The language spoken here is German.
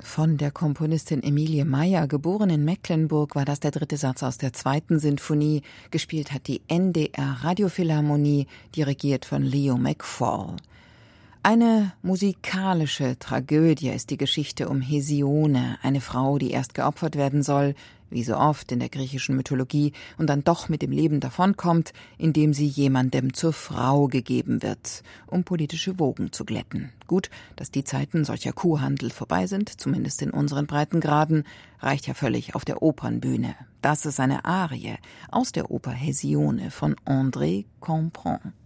Von der Komponistin Emilie Meyer, geboren in Mecklenburg, war das der 3. Satz aus der 2. Sinfonie. Gespielt hat die NDR Radiophilharmonie, dirigiert von Leo McFall. Eine musikalische Tragödie ist die Geschichte um Hesione, eine Frau, die erst geopfert werden soll, wie so oft in der griechischen Mythologie, und dann doch mit dem Leben davonkommt, indem sie jemandem zur Frau gegeben wird, um politische Wogen zu glätten. Gut, dass die Zeiten solcher Kuhhandel vorbei sind, zumindest in unseren Breitengraden, reicht ja völlig auf der Opernbühne. Das ist eine Arie aus der Oper Hesione von André Campan.